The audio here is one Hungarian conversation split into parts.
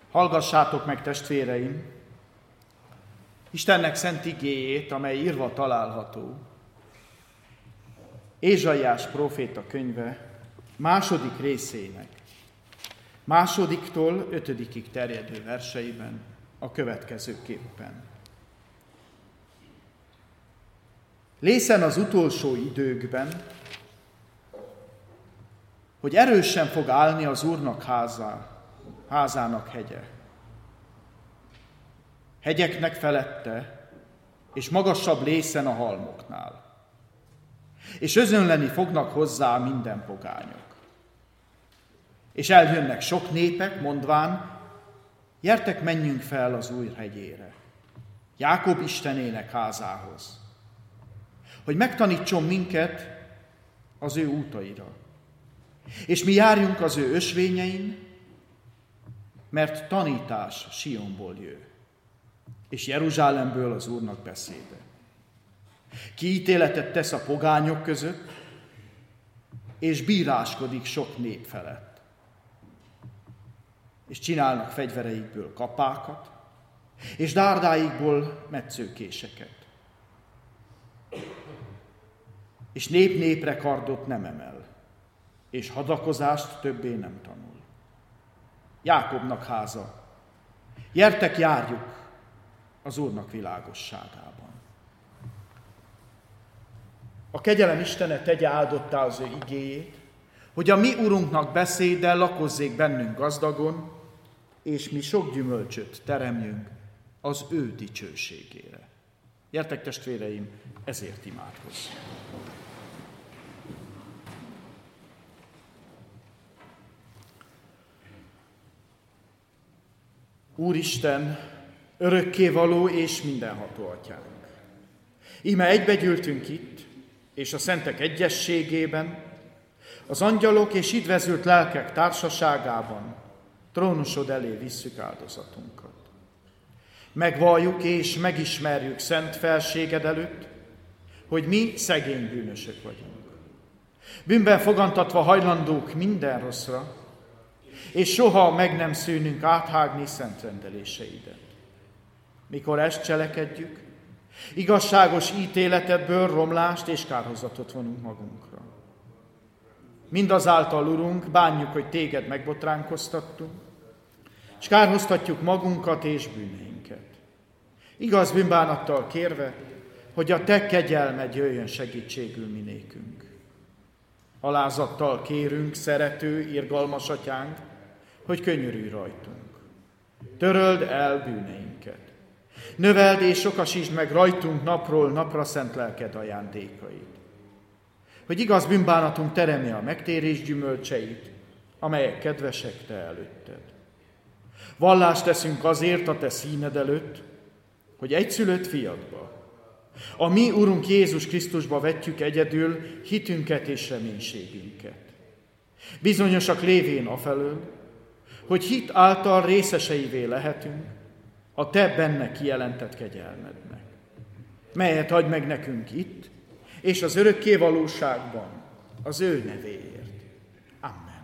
Hallgassátok meg, testvéreim, Istennek szent igéjét, amely írva található. Ézsaiás próféta könyve második részének, másodiktól 5. terjedő verseiben a következőképpen. Lészen az utolsó időkben, hogy erősen fog állni az Úrnak házának hegye. Hegyeknek felette, és magasabb lészen a halmoknál. És özönleni fognak hozzá minden pogányok. És eljönnek sok népek, mondván, gyertek, menjünk fel az Úr hegyére, Jákob Istenének házához, hogy megtanítson minket az ő útaira. És mi járjunk az ő ösvényein, mert tanítás Sionból jő, és Jeruzsálemből az Úrnak beszéde. Ki ítéletet tesz a pogányok között, és bíráskodik sok nép felett. És csinálnak fegyvereikből kapákat, és dárdáikból metszőkéseket. És nép népre kardot nem emel, és hadakozást többé nem tanul. Jákobnak háza, gyertek, járjuk az Úrnak világosságában. A kegyelem Istene tegye áldottá az ő igéjét, hogy a mi Urunknak beszéde lakozzék bennünk gazdagon, és mi sok gyümölcsöt teremjünk az ő dicsőségére. Gyertek, testvéreim, ezért imádkozzunk. Úristen, örökkévaló és mindenható Atyánk! Íme egybegyűltünk itt, és a szentek egyességében, az angyalok és idvezült lelkek társaságában trónusod elé visszük áldozatunkat. Megvalljuk és megismerjük szent felséged előtt, hogy mi szegény bűnösök vagyunk. Bűnben fogantatva hajlandók minden rosszra, és soha meg nem szűnünk áthágni szent rendeléseidet. Mikor ezt cselekedjük, igazságos ítéletedből romlást és kárhozatot vonunk magunkra. Mindazáltal, Urunk, bánjuk, hogy téged megbotránkoztattunk, és kárhoztatjuk magunkat és bűneinket. Igaz bűnbánattal kérve, hogy a te kegyelmed jöjjön segítségül mi nékünk. Alázattal kérünk, szerető, irgalmas Atyánk, hogy könyörülj rajtunk. Töröld el bűneinket. Növeld és sokasítsd meg rajtunk napról napra szent lelked ajándékait. Hogy igaz bűnbánatunk teremje a megtérés gyümölcseit, amelyek kedvesek te előtted. Vallást teszünk azért a te színed előtt, hogy egyszülött fiadba, a mi Urunk Jézus Krisztusba vetjük egyedül hitünket és reménységünket. Bizonyosak lévén afelől, hogy hit által részeseivé lehetünk a te benne kijelentett kegyelmednek, melyet adj meg nekünk itt, és az örökké valóságban az ő nevéért. Amen.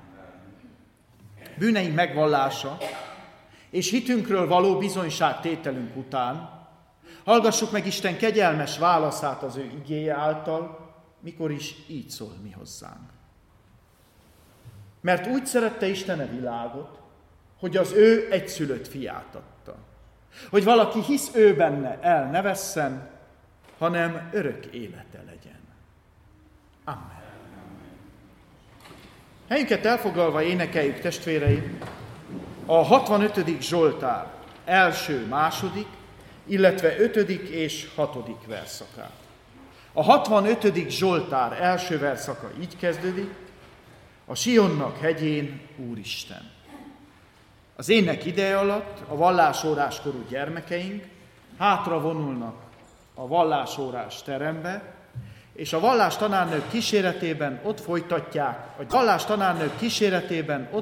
Bűneink megvallása és hitünkről való bizonyságtételünk után hallgassuk meg Isten kegyelmes válaszát az ő igéje által, mikor is így szól mi hozzánk. Mert úgy szerette Isten a világot, hogy az ő egyszülött fiát adta, hogy valaki hisz ő benne, el ne vesszen, hanem örök élete legyen. Amen. Helyünket elfoglalva énekeljük, testvéreim, a 65. Zsoltár első, második, illetve 5. és 6. verszakát. A 65. Zsoltár első verszaka így kezdődik: a Sionnak hegyén Úristen. Az ének ideje alatt a vallásóráskorú gyermekeink hátra vonulnak a vallásórás terembe, és a vallástanárnők kíséretében ott folytatják